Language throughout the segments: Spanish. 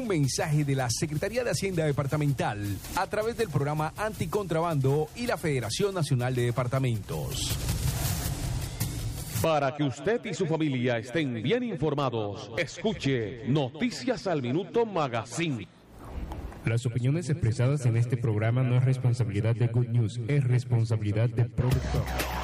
Un mensaje de la Secretaría de Hacienda Departamental a través del programa Anticontrabando y la Federación Nacional de Departamentos. Para que usted y su familia estén bien informados, escuche Noticias al Minuto Magazine. Las opiniones expresadas en este programa no es responsabilidad de Good News, es responsabilidad del productor.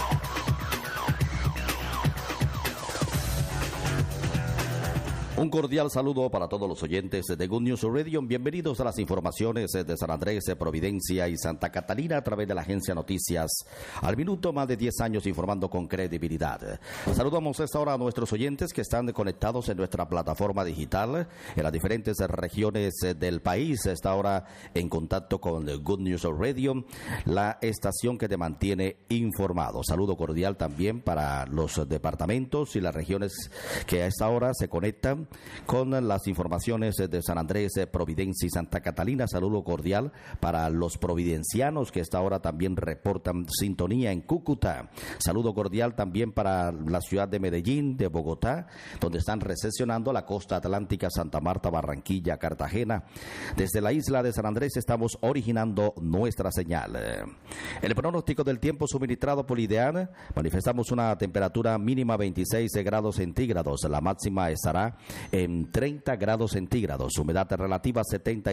Un cordial saludo para todos los oyentes de Good News Radio. Bienvenidos a las informaciones de San Andrés, Providencia y Santa Catalina a través de la agencia Noticias al Minuto, más de 10 años informando con credibilidad. Saludamos a esta hora a nuestros oyentes que están conectados en nuestra plataforma digital en las diferentes regiones del país. A esta hora en contacto con Good News Radio, la estación que te mantiene informado. Saludo cordial también para los departamentos y las regiones que a esta hora se conectan con las informaciones de San Andrés, Providencia y Santa Catalina. Saludo cordial para los providencianos que a esta hora también reportan sintonía en Cúcuta. Saludo cordial también para la ciudad de Medellín, de Bogotá, donde están recesionando la costa atlántica, Santa Marta, Barranquilla, Cartagena. Desde la isla de San Andrés estamos originando nuestra señal. El pronóstico del tiempo suministrado por IDEAN, manifestamos una temperatura mínima 26 grados centígrados, la máxima estará en 30 grados centígrados, humedad relativa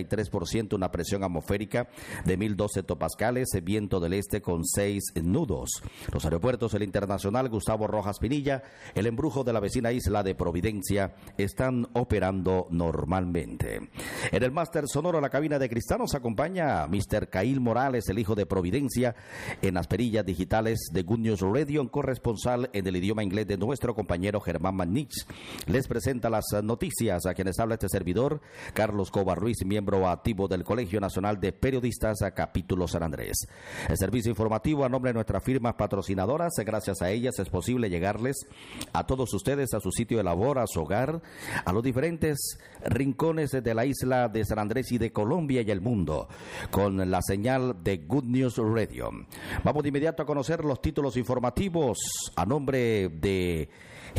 73%, una presión atmosférica de 1012 hectopascales, viento del este con 6 nudos. Los aeropuertos, el Internacional Gustavo Rojas Pinilla, el Embrujo de la vecina isla de Providencia están operando normalmente. En el máster sonoro, la cabina de cristal, nos acompaña Mr. Cail Morales, el hijo de Providencia, en las perillas digitales de Good News Radio, en corresponsal en el idioma inglés de nuestro compañero Germán Magnich. Les presenta las noticias a quienes habla este servidor, Carlos Cobar Ruiz, miembro activo del Colegio Nacional de Periodistas a Capítulo San Andrés. El servicio informativo a nombre de nuestras firmas patrocinadoras, gracias a ellas es posible llegarles a todos ustedes a su sitio de labor, a su hogar, a los diferentes rincones de la isla de San Andrés y de Colombia y el mundo, con la señal de Good News Radio. Vamos de inmediato a conocer los títulos informativos a nombre de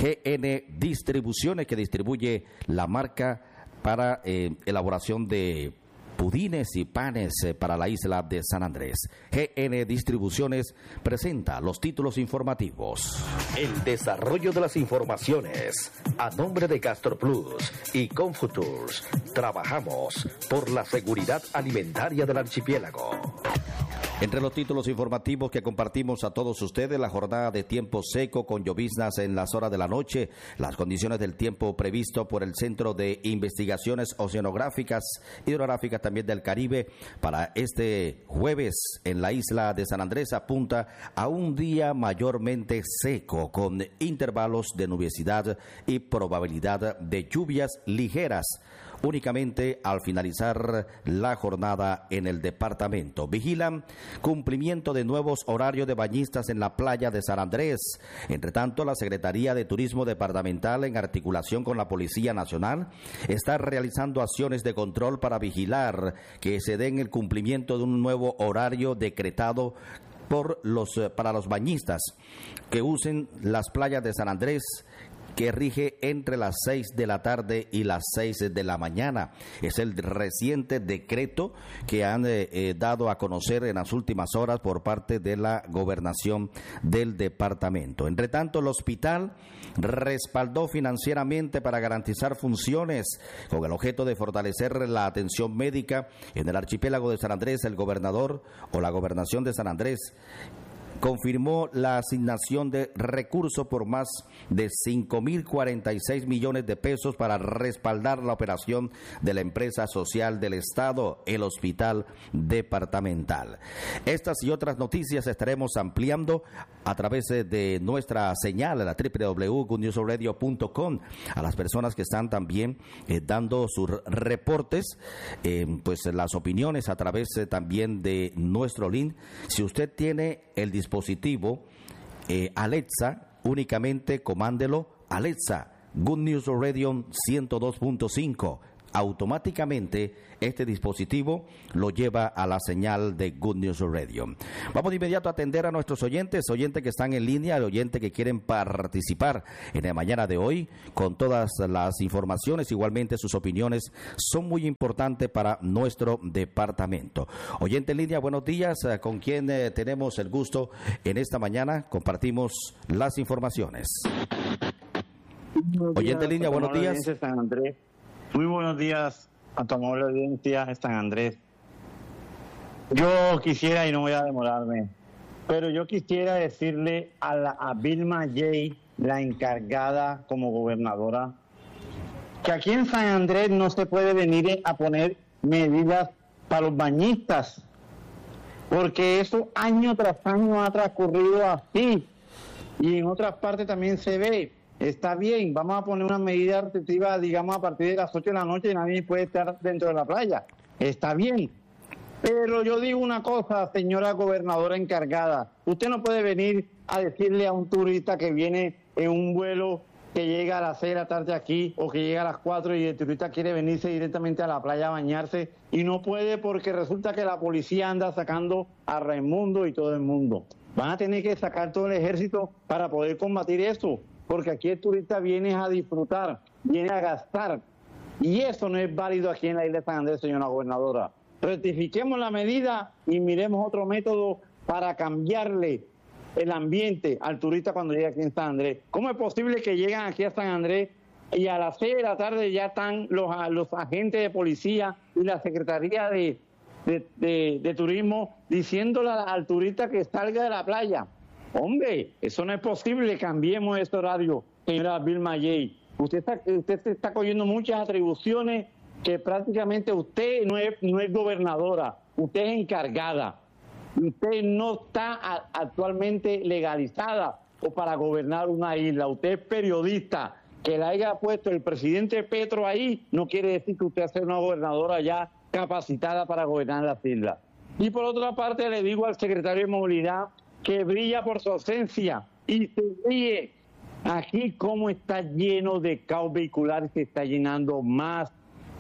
GN Distribuciones, que distribuye la marca para elaboración de pudines y panes para la isla de San Andrés. GN Distribuciones presenta los títulos informativos. El desarrollo de las informaciones a nombre de Castor Plus y Confuturs. Trabajamos por la seguridad alimentaria del archipiélago. Entre los títulos informativos que compartimos a todos ustedes, la jornada de tiempo seco con lloviznas en las horas de la noche, las condiciones del tiempo previsto por el Centro de Investigaciones Oceanográficas y Hidrográficas también del Caribe para este jueves en la isla de San Andrés apunta a un día mayormente seco con intervalos de nubosidad y probabilidad de lluvias ligeras únicamente al finalizar la jornada en el departamento. Vigilan cumplimiento de nuevos horarios de bañistas en la playa de San Andrés. Entre tanto, la Secretaría de Turismo Departamental, en articulación con la Policía Nacional, está realizando acciones de control para vigilar que se den el cumplimiento de un nuevo horario decretado para los bañistas que usen las playas de San Andrés, que rige entre las 6 de la tarde y las 6 de la mañana. Es el reciente decreto que han dado a conocer en las últimas horas por parte de la gobernación del departamento. Entre tanto, el hospital respaldó financieramente para garantizar funciones con el objeto de fortalecer la atención médica en el archipiélago de San Andrés. El gobernador o la gobernación de San Andrés confirmó la asignación de recursos por más de 5.046 millones de pesos para respaldar la operación de la empresa social del Estado, el Hospital Departamental. Estas y otras noticias estaremos ampliando a través de nuestra señal, la www.goodnewsradio.com, a las personas que están también dando sus reportes, pues las opiniones a través también de nuestro link. Si usted tiene el dispositivo Alexa, únicamente comándelo: Alexa, Good News Radio 102.5. automáticamente este dispositivo lo lleva a la señal de Good News Radio. Vamos de inmediato a atender a nuestros oyentes que están en línea, oyentes que quieren participar en la mañana de hoy con todas las informaciones. Igualmente sus opiniones son muy importantes para nuestro departamento. Oyente en línea, buenos días. ¿Con quién tenemos el gusto en esta mañana? Compartimos las informaciones. Oyente en línea, buenos días. San Andrés. Muy buenos días a tu amable audiencia de San Andrés. Yo quisiera, y no voy a demorarme, pero yo quisiera decirle a Vilma Yey, la encargada como gobernadora, que aquí en San Andrés no se puede venir a poner medidas para los bañistas, porque eso año tras año ha transcurrido así, y en otras partes también se ve. Está bien, vamos a poner una medida restrictiva, digamos, a partir de las 8 de la noche y nadie puede estar dentro de la playa. Está bien. Pero yo digo una cosa, señora gobernadora encargada. Usted no puede venir a decirle a un turista que viene en un vuelo que llega a las 6 de la tarde aquí o que llega a las 4 y el turista quiere venirse directamente a la playa a bañarse y no puede porque resulta que la policía anda sacando a Raimundo y todo el mundo. Van a tener que sacar todo el ejército para poder combatir eso. Porque aquí el turista viene a disfrutar, viene a gastar. Y eso no es válido aquí en la isla de San Andrés, señora gobernadora. Rectifiquemos la medida y miremos otro método para cambiarle el ambiente al turista cuando llega aquí en San Andrés. ¿Cómo es posible que llegan aquí a San Andrés y a las 6 de la tarde ya están los agentes de policía y la Secretaría de Turismo diciéndole al turista que salga de la playa? Hombre, eso no es posible, cambiemos este horario, señora Vilma Yey. Usted se está cogiendo muchas atribuciones que prácticamente usted no es gobernadora, usted es encargada. Usted no está actualmente legalizada o para gobernar una isla, usted es periodista. Que la haya puesto el presidente Petro ahí no quiere decir que usted sea una gobernadora ya capacitada para gobernar las islas. Y por otra parte le digo al secretario de Movilidad que brilla por su ausencia y se ríe. Aquí como está lleno de caos vehicular, se está llenando más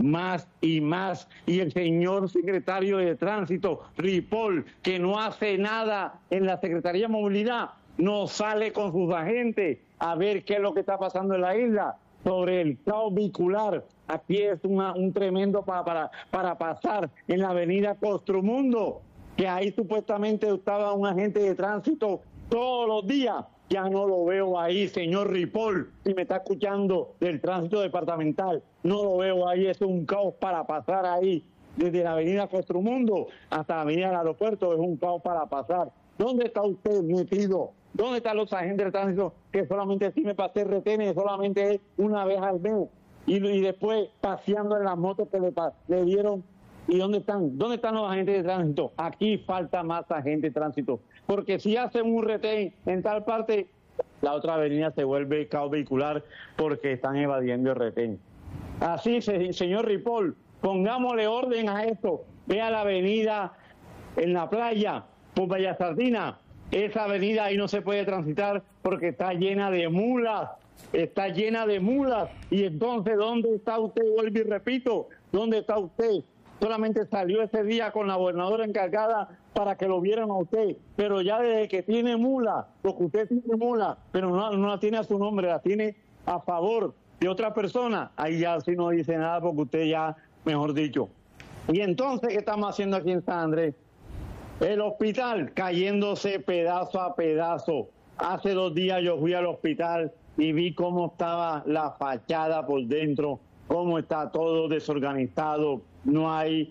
y más. Y el señor secretario de Tránsito, Ripoll, que no hace nada en la Secretaría de Movilidad, no sale con sus agentes a ver qué es lo que está pasando en la isla sobre el caos vehicular. Aquí es un tremendo para pasar en la avenida Construmundo, que ahí supuestamente estaba un agente de tránsito todos los días. Ya no lo veo ahí, señor Ripoll, si me está escuchando del tránsito departamental. No lo veo ahí, es un caos para pasar ahí. Desde la avenida Construmundo hasta la avenida del aeropuerto es un caos para pasar. ¿Dónde está usted metido? ¿Dónde están los agentes de tránsito que solamente sirven para hacer retenes, solamente es una vez al mes? Y después paseando en las motos que le dieron. ¿Y dónde están? ¿Dónde están los agentes de tránsito? Aquí falta más agentes de tránsito. Porque si hacen un retén en tal parte, la otra avenida se vuelve caos vehicular porque están evadiendo el retén. Así, señor Ripoll, pongámosle orden a esto. Vea la avenida en la playa, por Bella Sardina. Esa avenida ahí no se puede transitar porque está llena de mulas. Está llena de mulas. Y entonces, ¿dónde está usted? Vuelvo y repito, ¿dónde está usted? Solamente salió ese día con la gobernadora encargada para que lo vieran a usted, pero ya desde que tiene mula, porque usted tiene mula, pero no la tiene a su nombre, la tiene a favor de otra persona, ahí ya sí no dice nada porque usted ya, mejor dicho. Y entonces, ¿qué estamos haciendo aquí en San Andrés? El hospital cayéndose pedazo a pedazo. Hace 2 días yo fui al hospital y vi cómo estaba la fachada por dentro, cómo está todo desorganizado. No hay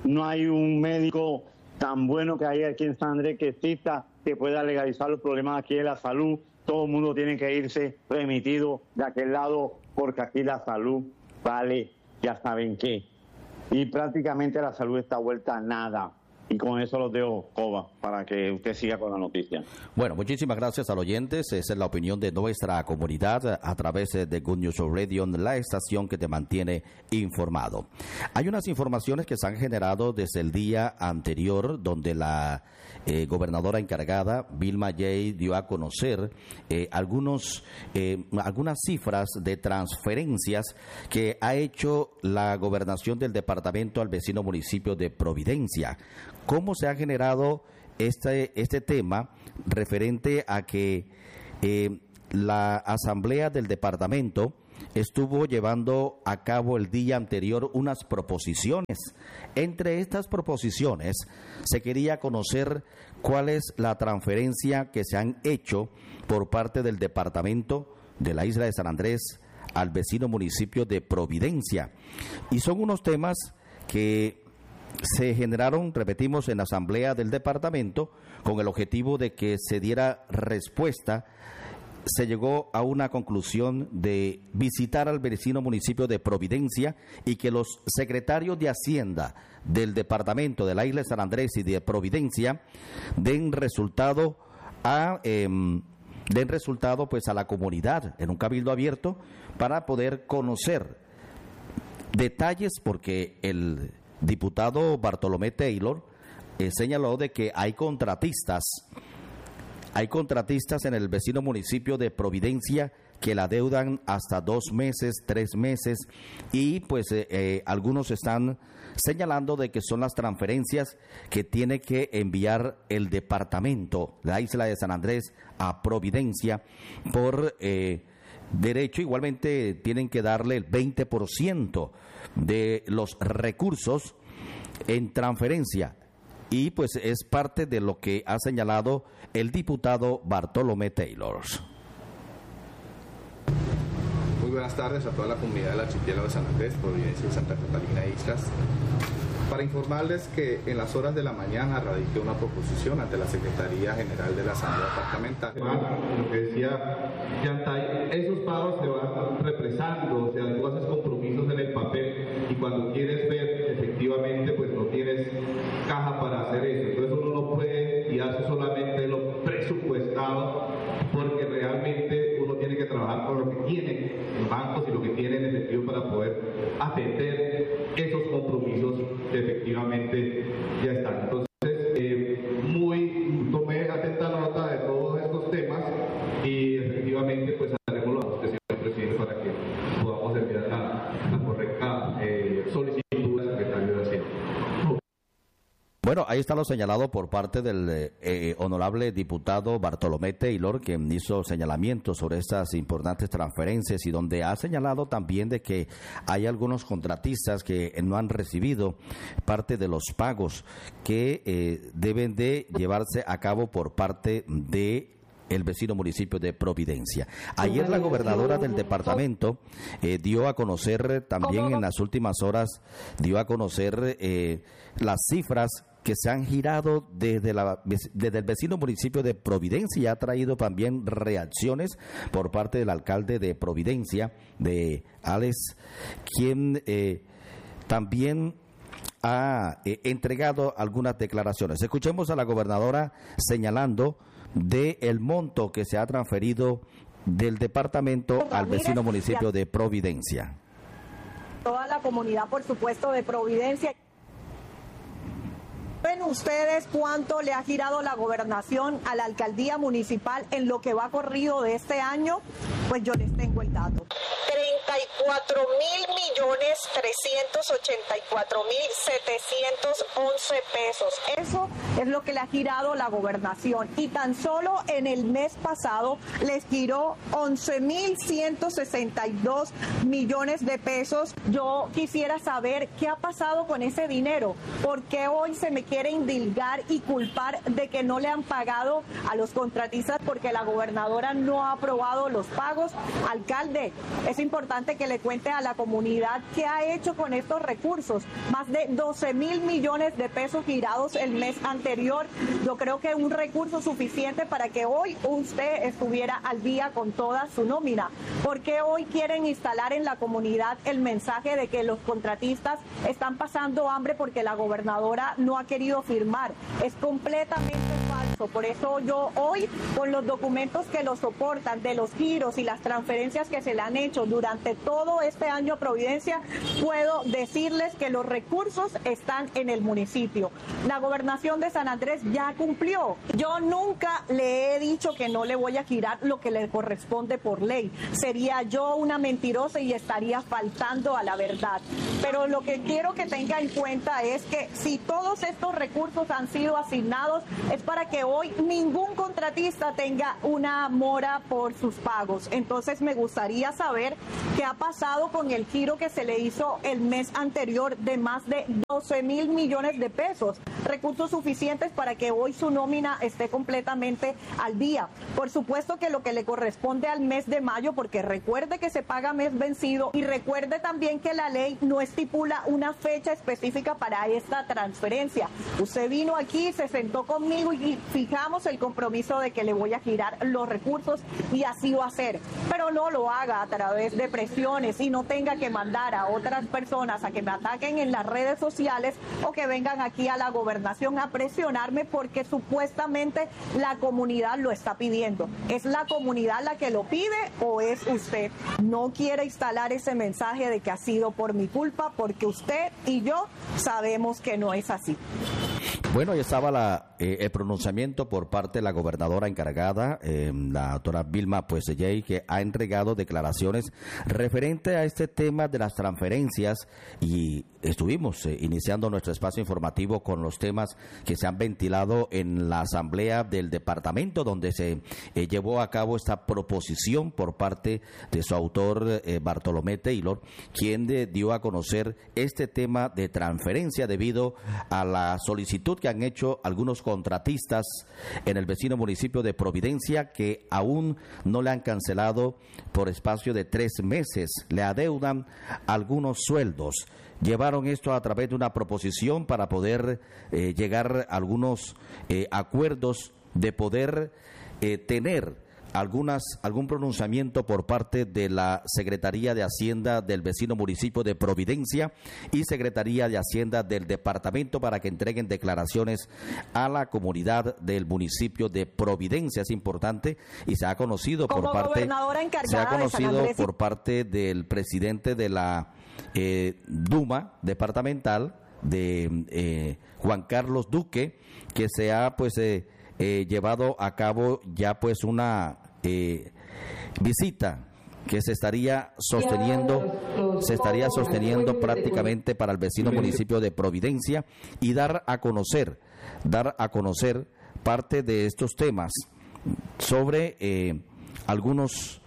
un médico tan bueno que hay aquí en San Andrés que exista, que pueda legalizar los problemas aquí de la salud. Todo el mundo tiene que irse remitido de aquel lado porque aquí la salud vale, ya saben qué. Y prácticamente la salud está vuelta a nada. Y con eso los dejo, Coba, para que usted siga con la noticia. Bueno, muchísimas gracias a los oyentes. Esa es la opinión de nuestra comunidad a través de Good News Radio, la estación que te mantiene informado. Hay unas informaciones que se han generado desde el día anterior, donde la gobernadora encargada, Vilma Yey, dio a conocer algunas cifras de transferencias que ha hecho la gobernación del departamento al vecino municipio de Providencia. ¿Cómo se ha generado este tema referente a que la asamblea del departamento estuvo llevando a cabo el día anterior unas proposiciones? Entre estas proposiciones se quería conocer cuál es la transferencia que se han hecho por parte del departamento de la isla de San Andrés al vecino municipio de Providencia. Y son unos temas que se generaron, repetimos, en la asamblea del departamento con el objetivo de que se diera respuesta. Se llegó a una conclusión de visitar al vecino municipio de Providencia y que los secretarios de Hacienda del departamento de la isla de San Andrés y de Providencia den resultado pues a la comunidad en un cabildo abierto para poder conocer detalles, porque el diputado Bartolomé Taylor señaló de que hay contratistas en el vecino municipio de Providencia que la adeudan hasta 2 meses, 3 meses, y pues algunos están señalando de que son las transferencias que tiene que enviar el departamento, la isla de San Andrés, a Providencia por derecho. Igualmente tienen que darle el 20% de los recursos en transferencia, y pues es parte de lo que ha señalado el diputado Bartolomé Taylor. Muy buenas tardes a toda la comunidad del archipiélago de San Andrés, Providencia y Santa Catalina e Islas. Para informarles que en las horas de la mañana radiqué una proposición ante la Secretaría General de la Asamblea Departamental. Lo que decía Yantay, esos pagos se van represando, o sea, tú haces compromisos en el papel y cuando quieres ver, efectivamente, pues no tienes caja para hacer eso. Entonces uno no puede guiarse solamente lo presupuestado, porque realmente uno tiene que trabajar con lo que tienen los bancos y lo que tienen en efectivo para poder atender esos compromisos que efectivamente ya están. Entonces, tomé atenta nota de todos estos temas y efectivamente pues haremos lo que señor presidente para que podamos enviar la correcta solicitud al secretario de Hacienda. Bueno, ahí está lo señalado por parte del honorable diputado Bartolomé Taylor, quien hizo señalamientos sobre estas importantes transferencias y donde ha señalado también de que hay algunos contratistas que no han recibido parte de los pagos que deben de llevarse a cabo por parte de el vecino municipio de Providencia. Ayer la gobernadora del departamento dio a conocer también en las últimas horas, dio a conocer las cifras que se han girado desde el vecino municipio de Providencia, y ha traído también reacciones por parte del alcalde de Providencia, de Alex, quien también ha entregado algunas declaraciones. Escuchemos a la gobernadora señalando del monto que se ha transferido del departamento al vecino municipio de Providencia. Toda la comunidad, por supuesto, de Providencia. ¿Ven ustedes cuánto le ha girado la gobernación a la alcaldía municipal en lo que va corrido de este año? Pues yo les tengo el dato. 34.384.711 pesos. Eso es lo que le ha girado la gobernación. Y tan solo en el mes pasado les giró 11.162 millones de pesos. Yo quisiera saber qué ha pasado con ese dinero. ¿Por qué hoy se me quiere indilgar y culpar de que no le han pagado a los contratistas porque la gobernadora no ha aprobado los pagos? Alcalde, es importante importante que le cuente a la comunidad qué ha hecho con estos recursos. Más de 12.000 millones de pesos girados el mes anterior. Yo creo que un recurso suficiente para que hoy usted estuviera al día con toda su nómina. ¿Por qué hoy quieren instalar en la comunidad el mensaje de que los contratistas están pasando hambre porque la gobernadora no ha querido firmar? Es completamente falso. Por eso yo hoy, con los documentos que lo soportan de los giros y las transferencias que se le han hecho durante todo este año a Providencia, puedo decirles que los recursos están en el municipio. La gobernación de San Andrés ya cumplió. Yo nunca le he dicho que no le voy a girar lo que le corresponde por ley. Sería yo una mentirosa y estaría faltando a la verdad. Pero lo que quiero que tenga en cuenta es que si todos estos recursos han sido asignados, es para que hoy ningún contratista tenga una mora por sus pagos. Entonces me gustaría saber qué ha pasado con el giro que se le hizo el mes anterior de más de 12.000 millones de pesos. Recursos suficientes para que hoy su nómina esté completamente al día. Por supuesto que lo que le corresponde al mes de mayo, porque recuerde que se paga mes vencido y recuerde también que la ley no estipula una fecha específica para esta transferencia. Usted vino aquí, se sentó conmigo y fijamos el compromiso de que le voy a girar los recursos y así va a ser. Pero no lo haga a través de presiones y no tenga que mandar a otras personas a que me ataquen en las redes sociales o que vengan aquí a la gobernación a presionarme porque supuestamente la comunidad lo está pidiendo. ¿Es la comunidad la que lo pide o es usted? No quiere instalar ese mensaje de que ha sido por mi culpa, porque usted y yo sabemos que no es así. Bueno, ahí estaba el pronunciamiento por parte de la gobernadora encargada, la doctora Vilma Pueselley, que ha entregado declaraciones referente a este tema de las transferencias, y estuvimos iniciando nuestro espacio informativo con los temas que se han ventilado en la asamblea del departamento, donde se llevó a cabo esta proposición por parte de su autor, Bartolomé Taylor, quien dio a conocer este tema de transferencia debido a la solicitud que han hecho algunos contratistas en el vecino municipio de Providencia, que aún no le han cancelado por espacio de 3 meses, le adeudan algunos sueldos. Llevaron esto a través de una proposición para poder llegar a algunos acuerdos de poder tener algún pronunciamiento por parte de la Secretaría de Hacienda del vecino municipio de Providencia y Secretaría de Hacienda del departamento para que entreguen declaraciones a la comunidad del municipio de Providencia. Es importante y se ha conocido por parte del presidente de la Duma departamental, de Juan Carlos Duque, que se ha llevado a cabo ya una visita que se estaría sosteniendo prácticamente para el vecino municipio de Providencia, y dar a conocer parte de estos temas sobre algunos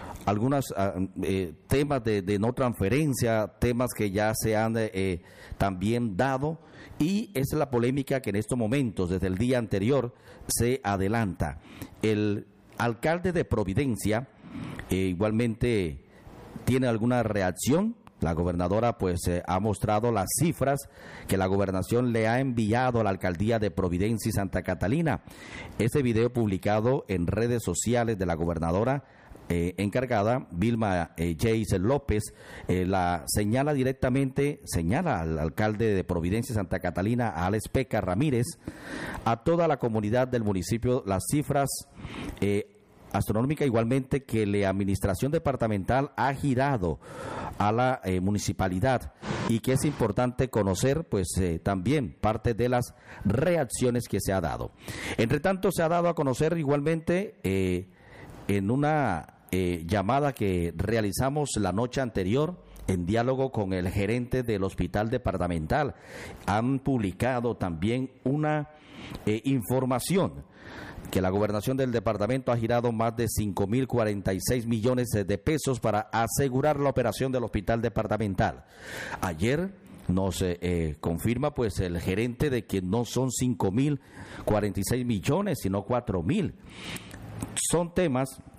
temas de no transferencia, temas que ya se han también dado, y esa es la polémica que en estos momentos, desde el día anterior, se adelanta. El alcalde de Providencia igualmente tiene alguna reacción. La gobernadora ha mostrado las cifras que la gobernación le ha enviado a la alcaldía de Providencia y Santa Catalina. Este video publicado en redes sociales de la gobernadora encargada, Vilma Jace López, la señala al alcalde de Providencia y Santa Catalina, a Alex Peca Ramírez, a toda la comunidad del municipio, las cifras astronómica igualmente que la administración departamental ha girado a la municipalidad, y que es importante conocer también parte de las reacciones que se ha dado. Entre tanto, se ha dado a conocer igualmente en una llamada que realizamos la noche anterior, en diálogo con el gerente del hospital departamental, han publicado también una información que la gobernación del departamento ha girado más de 5.046 millones de pesos para asegurar la operación del hospital departamental. Ayer nos confirma el gerente de que no son 5.046 millones, sino 4.000. Son temas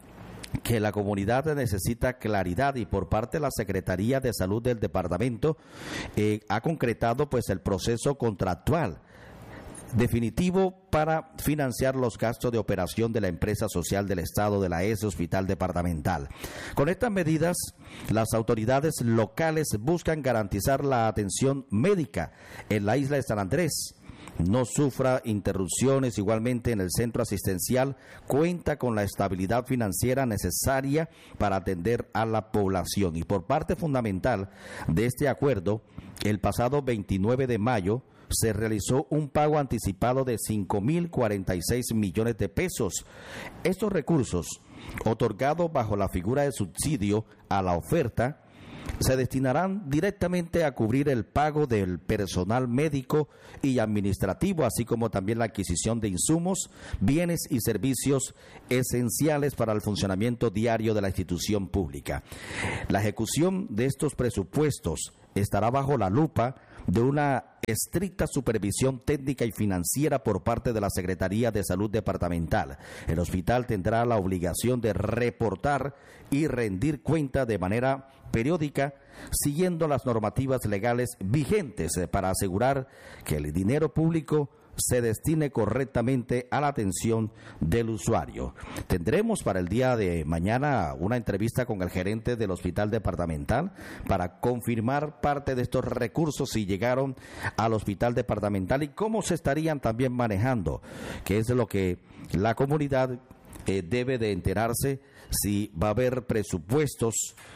que la comunidad necesita claridad y por parte de la Secretaría de Salud del departamento ha concretado pues el proceso contractual definitivo para financiar los gastos de operación de la empresa social del Estado de la ESE Hospital Departamental. Con estas medidas, las autoridades locales buscan garantizar la atención médica en la isla de San Andrés. No sufra interrupciones. Igualmente, en el centro asistencial cuenta con la estabilidad financiera necesaria para atender a la población. Y por parte fundamental de este acuerdo, el pasado 29 de mayo se realizó un pago anticipado de 5.046 millones de pesos. Estos recursos, otorgados bajo la figura de subsidio a la oferta, se destinarán directamente a cubrir el pago del personal médico y administrativo, así como también la adquisición de insumos, bienes y servicios esenciales para el funcionamiento diario de la institución pública. La ejecución de estos presupuestos estará bajo la lupa de una estricta supervisión técnica y financiera por parte de la Secretaría de Salud Departamental. El hospital tendrá la obligación de reportar y rendir cuenta de manera periódica, siguiendo las normativas legales vigentes para asegurar que el dinero público se destine correctamente a la atención del usuario. Tendremos para el día de mañana una entrevista con el gerente del hospital departamental para confirmar parte de estos recursos si llegaron al hospital departamental y cómo se estarían también manejando, que es lo que la comunidad debe de enterarse, si va a haber presupuestos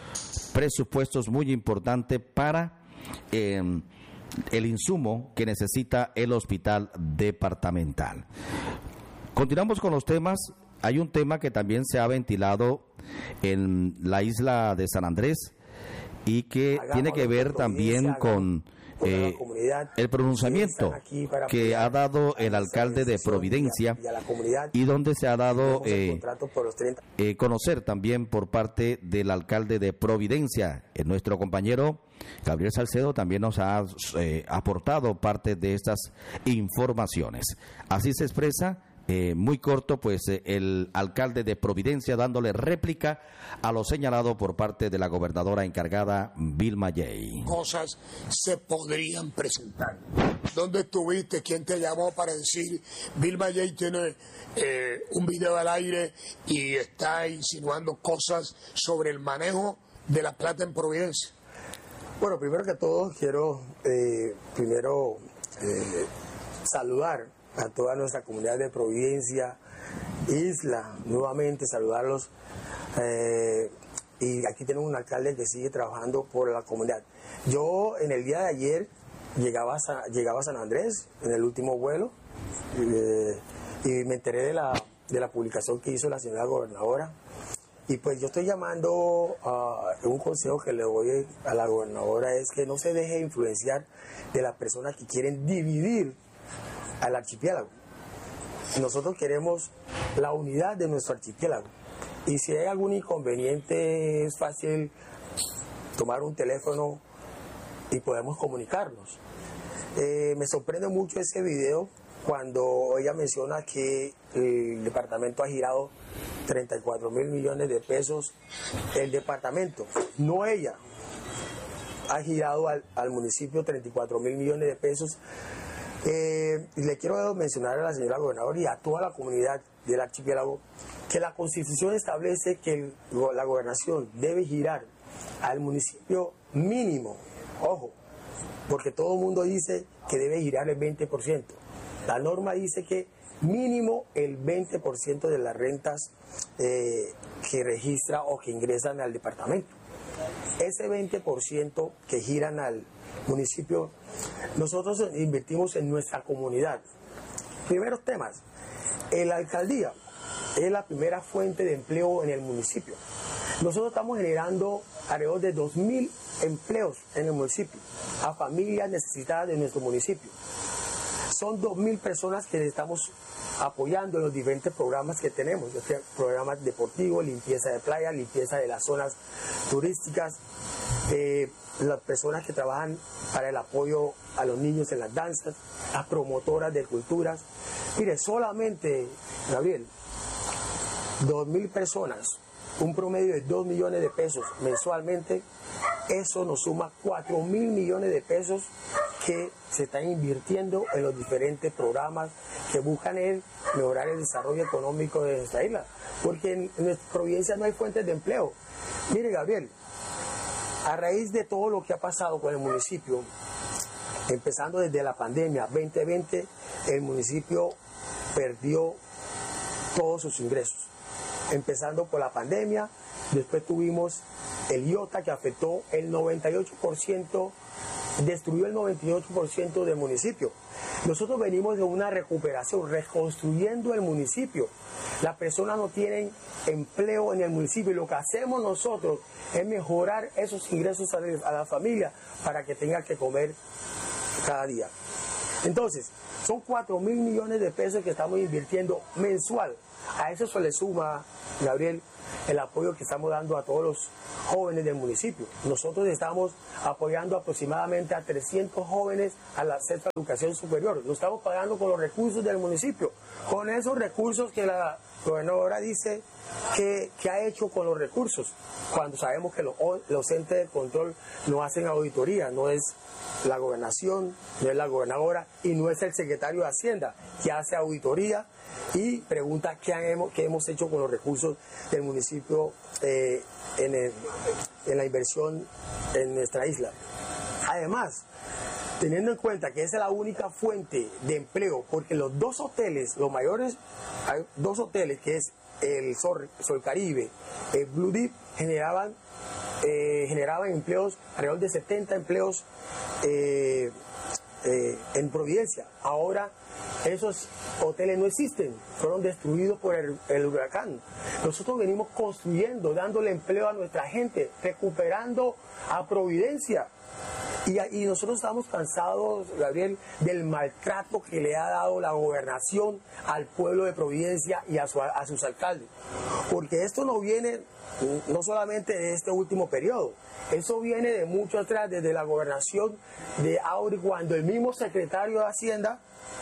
muy importantes para el insumo que necesita el hospital departamental. Continuamos con los temas. Hay un tema que también se ha ventilado en la isla de San Andrés y que tiene que ver también con el pronunciamiento que ha dado el alcalde de Providencia y donde se ha dado conocer también por parte del alcalde de Providencia. Nuestro compañero Gabriel Salcedo también nos ha aportado parte de estas informaciones. Así se expresa. Muy corto, pues el alcalde de Providencia dándole réplica a lo señalado por parte de la gobernadora encargada, Vilma Yey. Cosas se podrían presentar. ¿Dónde estuviste? ¿Quién te llamó para decir Vilma Yey tiene un video al aire y está insinuando cosas sobre el manejo de la plata en Providencia? Bueno, primero que todo quiero saludar a toda nuestra comunidad de Providencia, Isla, nuevamente saludarlos. Y aquí tenemos un alcalde que sigue trabajando por la comunidad. Yo en el día de ayer llegaba a San Andrés en el último vuelo y me enteré de la publicación que hizo la señora gobernadora. Y pues yo estoy llamando a un consejo que le doy a la gobernadora, es que no se deje influenciar de las personas que quieren dividir al archipiélago. Nosotros queremos la unidad de nuestro archipiélago y si hay algún inconveniente es fácil tomar un teléfono y podemos comunicarnos. Me sorprende mucho ese video cuando ella menciona que el departamento ha girado 34 mil millones de pesos. El departamento, no ella, ha girado al municipio 34 mil millones de pesos. Y le quiero mencionar a la señora gobernadora y a toda la comunidad del archipiélago que la Constitución establece que la gobernación debe girar al municipio mínimo, ojo, porque todo el mundo dice que debe girar el 20%. La norma dice que mínimo el 20% de las rentas que registra o que ingresan al departamento. Ese 20% que giran al municipio, nosotros invertimos en nuestra comunidad. Primeros temas, la alcaldía es la primera fuente de empleo en el municipio. Nosotros estamos generando alrededor de 2.000 empleos en el municipio, a familias necesitadas de nuestro municipio. Son 2.000 personas que estamos apoyando en los diferentes programas que tenemos, programas deportivos, limpieza de playa, limpieza de las zonas turísticas, las personas que trabajan para el apoyo a los niños en las danzas, las promotoras de culturas. Mire, solamente, Gabriel, 2.000 personas un promedio de 2 millones de pesos mensualmente, eso nos suma 4.000 millones de pesos que se están invirtiendo en los diferentes programas que buscan mejorar el desarrollo económico de nuestra isla, porque en nuestra provincia no hay fuentes de empleo. Mire, Gabriel, a raíz de todo lo que ha pasado con el municipio, empezando desde la pandemia 2020, el municipio perdió todos sus ingresos. Empezando por la pandemia, después tuvimos el IOTA que afectó el 98%, destruyó el 98% del municipio. Nosotros venimos de una recuperación, reconstruyendo el municipio. Las personas no tienen empleo en el municipio y lo que hacemos nosotros es mejorar esos ingresos a la familia para que tenga que comer cada día. Entonces, son 4.000 millones de pesos que estamos invirtiendo mensual. A eso se le suma, Gabriel, el apoyo que estamos dando a todos los jóvenes del municipio. Nosotros estamos apoyando aproximadamente a 300 jóvenes al acceso a la educación superior. Lo estamos pagando con los recursos del municipio. Con esos recursos que la gobernadora dice que ha hecho con los recursos, cuando sabemos que los entes de control no hacen auditoría, no es la gobernación, no es la gobernadora y no es el secretario de Hacienda que hace auditoría y pregunta qué hemos hecho con los recursos del municipio en la inversión en nuestra isla. Además, teniendo en cuenta que esa es la única fuente de empleo, porque los dos hoteles, los mayores, hay dos hoteles que es el Sol Caribe, el Blue Deep, generaban empleos, alrededor de 70 empleos en Providencia. Ahora esos hoteles no existen, fueron destruidos por el huracán. Nosotros venimos construyendo, dándole empleo a nuestra gente, recuperando a Providencia. Y nosotros estamos cansados, Gabriel, del maltrato que le ha dado la gobernación al pueblo de Providencia y a sus alcaldes. Porque esto no viene no solamente de este último periodo, eso viene de mucho atrás, desde la gobernación de Auri, cuando el mismo secretario de Hacienda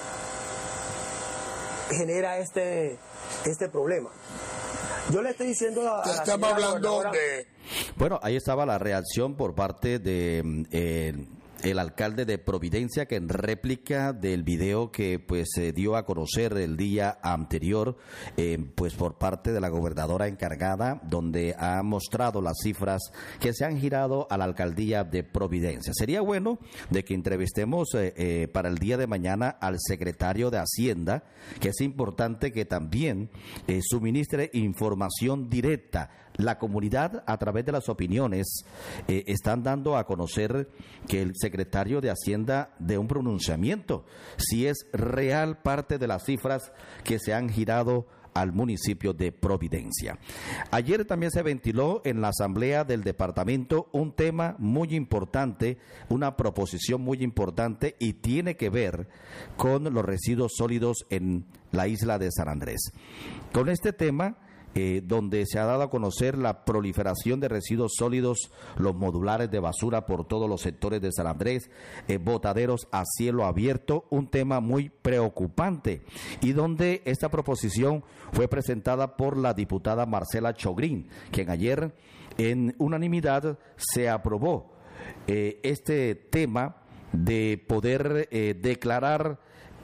genera este problema. Yo le estoy diciendo a la estamos hablando de... Bueno, ahí estaba la reacción por parte de el alcalde de Providencia, que en réplica del video que pues se dio a conocer el día anterior, pues por parte de la gobernadora encargada, donde ha mostrado las cifras que se han girado a la alcaldía de Providencia. Sería bueno de que entrevistemos para el día de mañana al secretario de Hacienda, que es importante que también suministre información directa. La comunidad, a través de las opiniones, están dando a conocer que el secretario de Hacienda dé un pronunciamiento, si es real parte de las cifras que se han girado al municipio de Providencia. Ayer también se ventiló en la asamblea del departamento un tema muy importante, una proposición muy importante, y tiene que ver con los residuos sólidos en la isla de San Andrés. Con este tema, donde se ha dado a conocer la proliferación de residuos sólidos, los modulares de basura por todos los sectores de San Andrés, botaderos a cielo abierto, un tema muy preocupante, y donde esta proposición fue presentada por la diputada Marcela Chogrín, quien ayer en unanimidad se aprobó este tema de poder declarar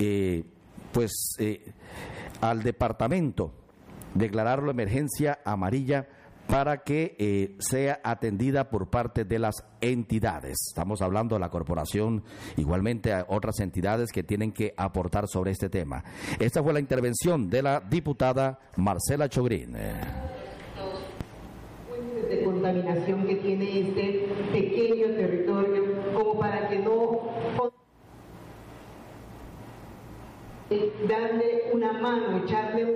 al departamento, declararlo emergencia amarilla para que sea atendida por parte de las entidades. Estamos hablando de la corporación, igualmente a otras entidades que tienen que aportar sobre este tema. Esta fue la intervención de la diputada Marcela Chogrín. De contaminación que tiene este pequeño territorio, como para que no darle una mano, echarle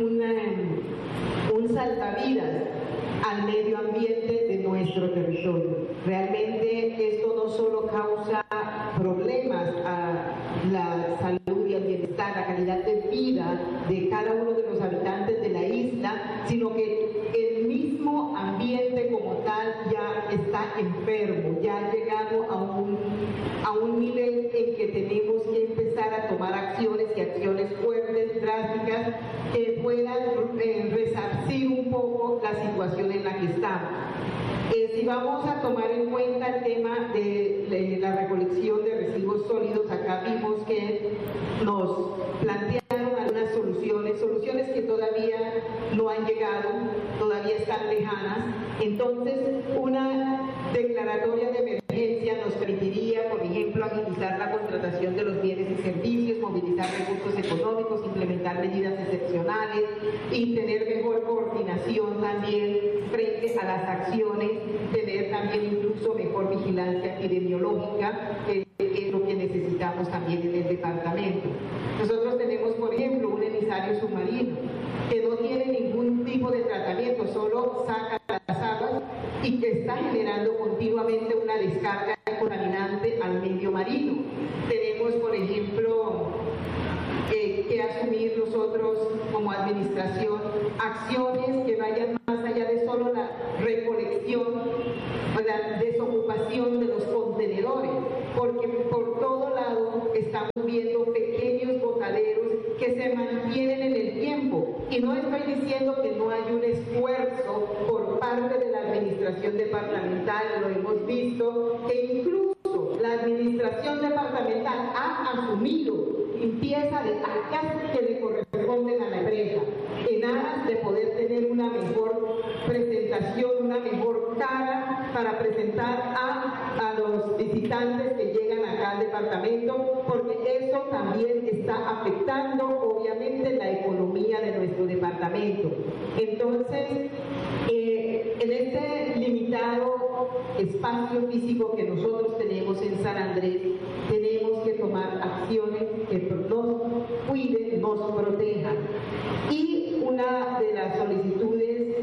un salvavidas al medio ambiente de nuestro territorio. Realmente esto no solo causa problemas a la salud y al bienestar, la calidad de vida de cada uno de los habitantes de la isla, sino que el mismo ambiente como tal ya está enfermo, ya ha llegado a un nivel en que tenemos que empezar a tomar acciones y acciones fuertes, drásticas, que puedan resarcir un poco la situación Vamos a tomar en cuenta el tema de la recolección de residuos sólidos. Acá vimos que nos plantearon algunas soluciones que todavía no han llegado, todavía están lejanas. Entonces, una declaratoria de emergencia nos permitiría, por ejemplo, agilizar la contratación de los bienes y servicios, movilizar recursos económicos, implementar medidas excepcionales y tener mejor coordinación también frente a las acciones, tener también incluso mejor vigilancia epidemiológica, que es lo que necesitamos también en el departamento. Nosotros tenemos, por ejemplo, un emisario submarino que no tiene ningún tipo de tratamiento, solo saca las aguas y que está generando continuamente una descarga contaminante al medio marino. Tenemos, por ejemplo, que asumir nosotros como administración acciones que vayan más allá de solo la recolección o la desocupación de los contenedores, porque por todo lado estamos viendo pequeños botaderos que se mantienen en el tiempo, y no estoy diciendo que no hay un esfuerzo por parte de la administración departamental, lo hemos visto, que incluso la administración departamental ha asumido limpieza de áreas que le corresponden a la empresa, en aras de poder tener una mejor presentación, una mejor cara para presentar a los visitantes que llegan acá al departamento, porque eso también está afectando obviamente la economía de nuestro departamento. Entonces, en este limitado espacio físico que nosotros tenemos en San Andrés, tenemos que tomar acciones que nos cuiden, nos protejan. Y una de las solicitudes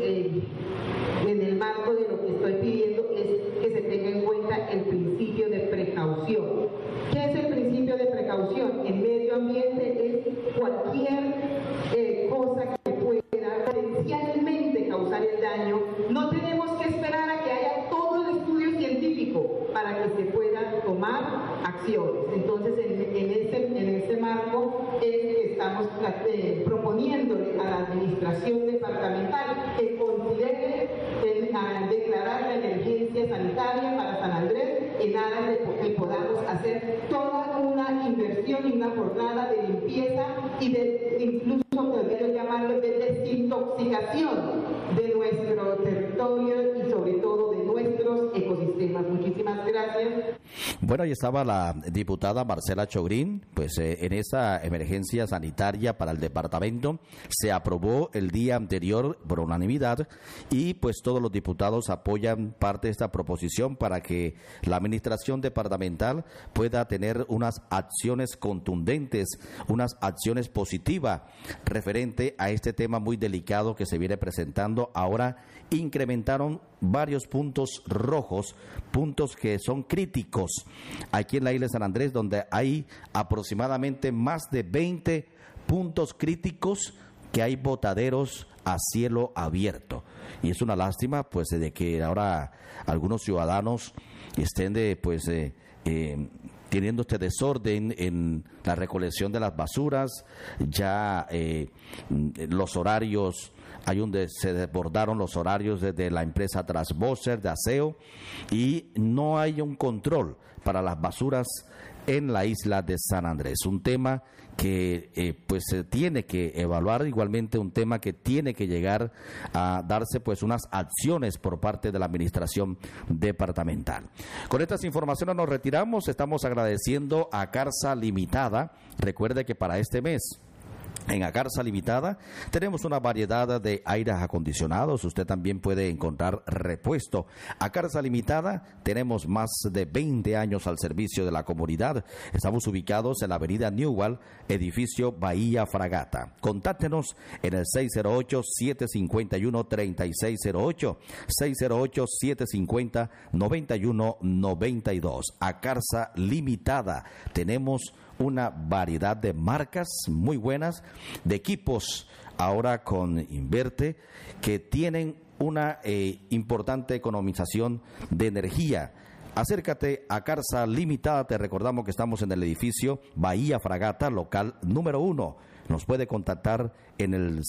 en el marco de lo que estoy pidiendo es que se tenga en cuenta el principio de precaución. ¿Qué es el principio de precaución? En medio ambiente es cualquier cosa que pueda potencialmente causar el daño. No tenemos que esperar a que haya todo el estudio científico para que se puedan tomar acciones. Entonces, en ese marco es que estamos proponiéndole a la administración departamental que considere declarar la emergencia sanitaria para San Andrés en aras de que podamos hacer toda una inversión y una jornada de limpieza y de incluso podría llamarlo de desintoxicación de nuestro territorio y sobre todo de nuestros ecosistemas. Muchísimas gracias. Bueno, ahí estaba la diputada Marcela Chogrín. Pues en esa emergencia sanitaria para el departamento se aprobó el día anterior por unanimidad, y pues todos los diputados apoyan parte de esta proposición para que la administración departamental pueda tener unas acciones contundentes, unas acciones positivas referente a este tema muy delicado que se viene presentando. Ahora incrementaron varios puntos rojos, puntos que son críticos aquí en la isla de San Andrés, donde hay aproximadamente más de 20 puntos críticos que hay botaderos a cielo abierto. Y es una lástima pues de que ahora algunos ciudadanos estén teniendo este desorden en la recolección de las basuras. Ya los horarios, se desbordaron los horarios desde la empresa Trasboser de aseo, y no hay un control para las basuras en la isla de San Andrés. Un tema que pues se tiene que evaluar, igualmente un tema que tiene que llegar a darse pues unas acciones por parte de la administración departamental. Con estas informaciones nos retiramos. Estamos agradeciendo a Carsa Limitada. Recuerde que para este mes en Acarsa Limitada tenemos una variedad de aires acondicionados. Usted también puede encontrar repuesto. Acarsa Limitada tenemos más de 20 años al servicio de la comunidad. Estamos ubicados en la avenida Newell, edificio Bahía Fragata. Contáctenos en el 608-751-3608, 608-750-9192. Acarsa Limitada. Tenemos una variedad de marcas muy buenas, de equipos ahora con Inverte, que tienen una importante economización de energía. Acércate a Carsa Limitada. Te recordamos que estamos en el edificio Bahía Fragata, local número 1. nos puede contactar en el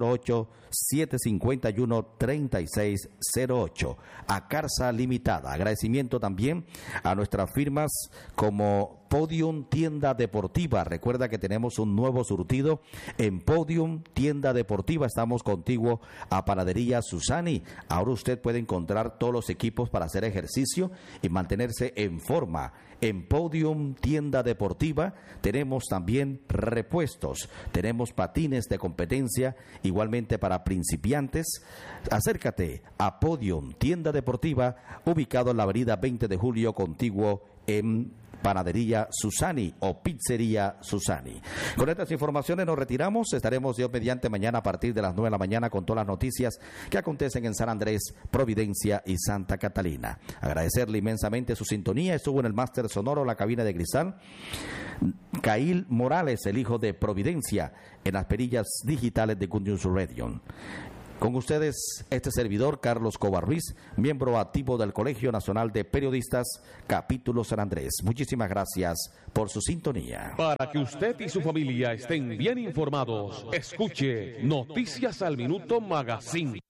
608-751-3608. Acarsa Limitada. Agradecimiento también a nuestras firmas como Podium Tienda Deportiva. Recuerda que tenemos un nuevo surtido en Podium Tienda Deportiva. Estamos contiguo a Panadería Susani. Ahora usted puede encontrar todos los equipos para hacer ejercicio y mantenerse en forma. En Podium Tienda Deportiva tenemos también repuestos, tenemos patines de competencia, igualmente para principiantes. Acércate a Podium Tienda Deportiva, ubicado en la avenida 20 de Julio, contiguo en Panadería Susani o Pizzería Susani. Con estas informaciones nos retiramos. Estaremos Dios mediante mañana a partir de las 9 de la mañana con todas las noticias que acontecen en San Andrés, Providencia y Santa Catalina. Agradecerle inmensamente su sintonía. Estuvo en el máster sonoro, la cabina de cristal, Cail Morales, el hijo de Providencia, en las perillas digitales de Good News Radio. Con ustedes, este servidor, Carlos Cobar Ruiz, miembro activo del Colegio Nacional de Periodistas, Capítulo San Andrés. Muchísimas gracias por su sintonía. Para que usted y su familia estén bien informados, escuche Noticias al Minuto Magazine.